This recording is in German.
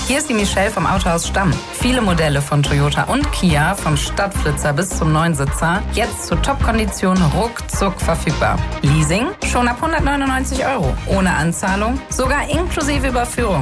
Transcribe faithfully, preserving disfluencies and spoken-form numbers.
Hier ist die Michelle vom Autohaus Stamm. Viele Modelle von Toyota und Kia, vom Stadtflitzer bis zum Neunsitzer, jetzt zu Top-Konditionen ruckzuck verfügbar. Leasing schon ab hundertneunundneunzig Euro, ohne Anzahlung, sogar inklusive Überführung.